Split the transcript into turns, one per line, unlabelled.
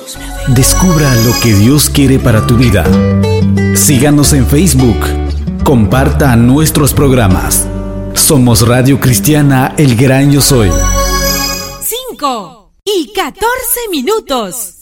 Descubra lo que Dios quiere para tu vida. Síganos en Facebook. Comparta nuestros programas. Somos Radio Cristiana El Gran Yo Soy.
5:14.